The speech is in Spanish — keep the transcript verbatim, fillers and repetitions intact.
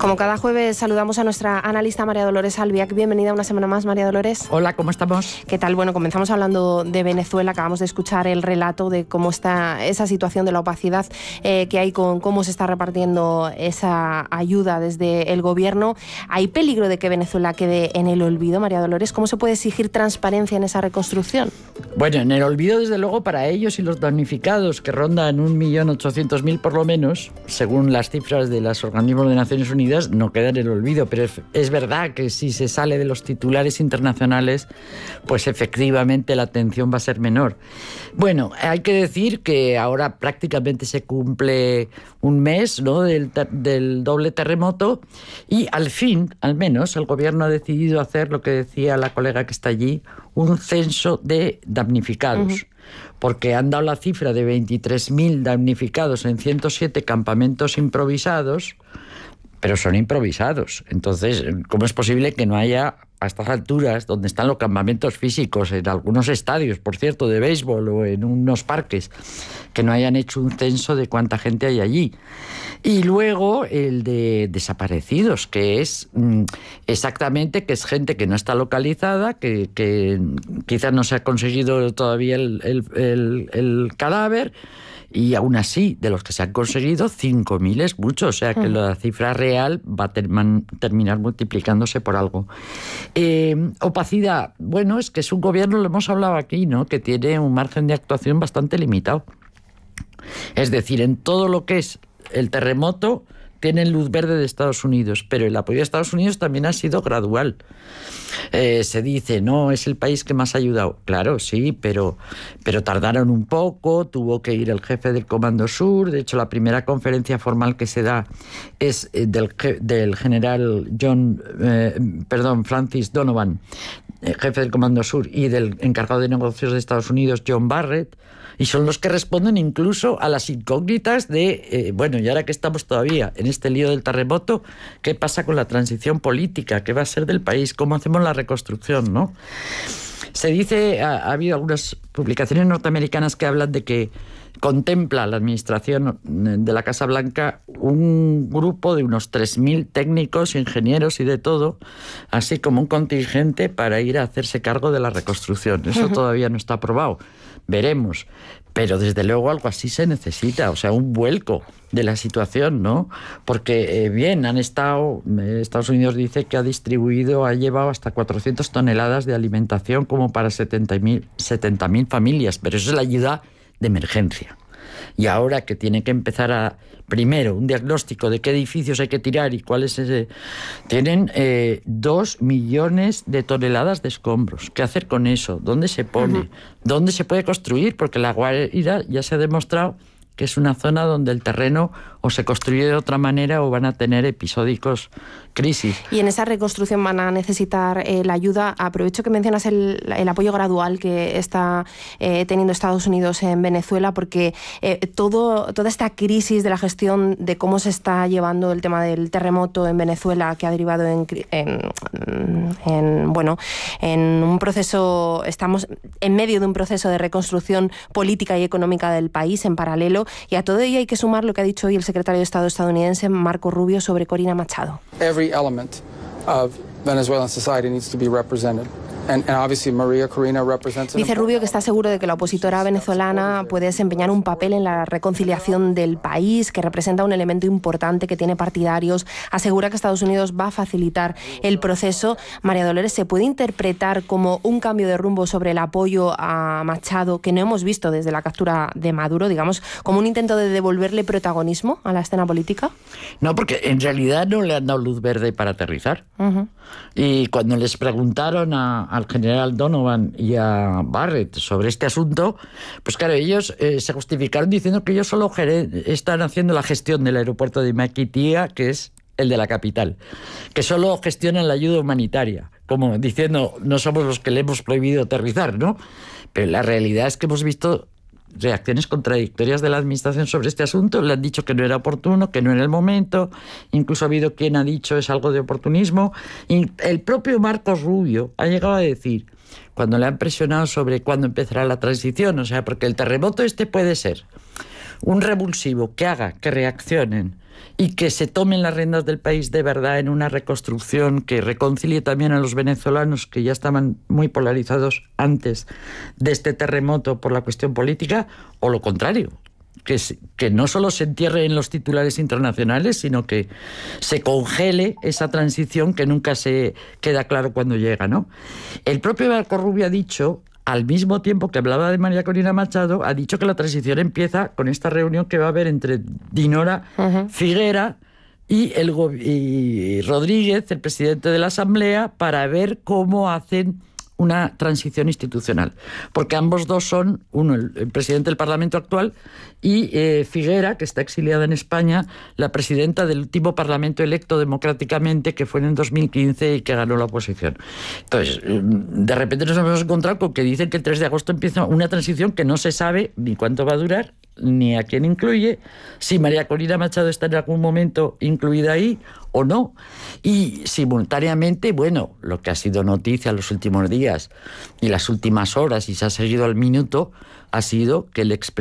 Como cada jueves saludamos a nuestra analista María Dolores Albiac. Bienvenida una semana más, María Dolores. Hola, ¿cómo estamos? ¿Qué tal? Bueno, comenzamos hablando de Venezuela. Acabamos de escuchar el relato de cómo está esa situación de la opacidad eh, que hay con cómo se está repartiendo esa ayuda desde el gobierno. ¿Hay peligro de que Venezuela quede en el olvido, María Dolores? ¿Cómo se puede exigir transparencia en esa reconstrucción? Bueno, en el olvido, desde luego, para ellos y los damnificados, que rondan un millón ochocientos mil por lo menos, según las cifras de los organismos de Naciones Unidas, no queda en el olvido, pero es, es verdad que si se sale de los titulares internacionales, pues efectivamente la atención va a ser menor. Bueno, hay que decir que ahora prácticamente se cumple un mes, ¿no?, del, del doble terremoto, y al fin, al menos, el gobierno ha decidido hacer lo que decía la colega que está allí, un censo de damnificados. Uh-huh. Porque han dado la cifra de veintitrés mil damnificados en ciento siete campamentos improvisados, pero son improvisados. Entonces, ¿cómo es posible que no haya, a estas alturas, donde están los campamentos físicos, en algunos estadios, por cierto, de béisbol o en unos parques, que no hayan hecho un censo de cuánta gente hay allí? Y luego el de desaparecidos, que es mmm, exactamente que es gente que no está localizada, que, que quizás no se ha conseguido todavía el, el, el, el cadáver. Y aún así, de los que se han conseguido, cinco mil es mucho. O sea que la cifra real va a ter- man- terminar multiplicándose por algo. Eh, opacidad. Bueno, es que es un gobierno, lo hemos hablado aquí, ¿no?, que tiene un margen de actuación bastante limitado. Es decir, en todo lo que es el terremoto, tienen luz verde de Estados Unidos, pero el apoyo de Estados Unidos también ha sido gradual. Eh, se dice, no, es el país que más ha ayudado. Claro, sí, pero, pero tardaron un poco, tuvo que ir el jefe del Comando Sur. De hecho, la primera conferencia formal que se da es del, del general John, eh, perdón, Francis Donovan, jefe del Comando Sur, y del encargado de negocios de Estados Unidos, John Barrett, y son los que responden incluso a las incógnitas de, eh, bueno, y ahora que estamos todavía en este lío del terremoto, ¿qué pasa con la transición política? ¿Qué va a ser del país? ¿Cómo hacemos la reconstrucción, no? Se dice, ha, ha habido algunas publicaciones norteamericanas que hablan de que contempla la administración de la Casa Blanca un grupo de unos tres mil técnicos, ingenieros y de todo, así como un contingente para ir a hacerse cargo de la reconstrucción. Eso todavía no está aprobado. Veremos. Pero desde luego algo así se necesita, o sea, un vuelco de la situación, ¿no? Porque, eh, bien, han estado, eh, Estados Unidos dice que ha distribuido, ha llevado hasta cuatrocientas toneladas de alimentación como para setenta mil familias, pero eso es la ayuda de emergencia. Y ahora que tiene que empezar a, primero, un diagnóstico de qué edificios hay que tirar y cuáles ese, tienen eh, dos millones de toneladas de escombros. ¿Qué hacer con eso? ¿Dónde se pone? Uh-huh. ¿Dónde se puede construir? Porque la Guaira ya se ha demostrado que es una zona donde el terreno o se construye de otra manera o van a tener episódicos crisis. Y en esa reconstrucción van a necesitar eh, la ayuda. Aprovecho que mencionas el, el apoyo gradual que está eh, teniendo Estados Unidos en Venezuela, porque eh, todo, toda esta crisis de la gestión de cómo se está llevando el tema del terremoto en Venezuela, que ha derivado en, en, en bueno, en un proceso, estamos en medio de un proceso de reconstrucción política y económica del país en paralelo, y a todo ello hay que sumar lo que ha dicho hoy el secretario de Estado estadounidense, Marco Rubio, sobre Corina Machado. Every element of Venezuelan society needs to be represented. And, and obviously Maria Corina represents. Dice Rubio que está seguro de que la opositora venezolana puede desempeñar un papel en la reconciliación del país, que representa un elemento importante, que tiene partidarios. Asegura que Estados Unidos va a facilitar el proceso. María Dolores, ¿se puede interpretar como un cambio de rumbo sobre el apoyo a Machado, que no hemos visto desde la captura de Maduro, digamos, como un intento de devolverle protagonismo a la escena política? No, porque en realidad no le han dado luz verde para aterrizar. Uh-huh. Y cuando les preguntaron a al general Donovan y a Barrett sobre este asunto, pues claro, ellos eh, se justificaron diciendo que ellos solo geren- están haciendo la gestión del aeropuerto de Maiquetía, que es el de la capital, que solo gestionan la ayuda humanitaria, como diciendo, no somos los que le hemos prohibido aterrizar, ¿no? Pero la realidad es que hemos visto reacciones contradictorias de la administración sobre este asunto. Le han dicho que no era oportuno, que no era el momento. Incluso ha habido quien ha dicho es algo de oportunismo. Y el propio Marcos Rubio ha llegado a decir, cuando le han presionado sobre cuándo empezará la transición, o sea, porque el terremoto este puede ser un revulsivo que haga que reaccionen y que se tomen las riendas del país de verdad en una reconstrucción que reconcilie también a los venezolanos que ya estaban muy polarizados antes de este terremoto por la cuestión política, o lo contrario, que, que no solo se entierre en los titulares internacionales, sino que se congele esa transición que nunca se queda claro cuándo llega, ¿no? El propio Marco Rubio ha dicho, al mismo tiempo que hablaba de María Corina Machado, ha dicho que la transición empieza con esta reunión que va a haber entre Dinora uh-huh. Figuera y, el, y Rodríguez, el presidente de la Asamblea, para ver cómo hacen una transición institucional. Porque ambos dos son, uno, el, el presidente del Parlamento actual, y eh, Figuera, que está exiliada en España, la presidenta del último Parlamento electo democráticamente, que fue en el dos mil quince y que ganó la oposición. Entonces, de repente nos hemos encontrado con que dicen que el tres de agosto empieza una transición que no se sabe ni cuánto va a durar, ni a quién incluye, si María Corina Machado está en algún momento incluida ahí o no. Y simultáneamente, bueno, lo que ha sido noticia los últimos días y las últimas horas, y se ha seguido al minuto, ha sido que el expresidente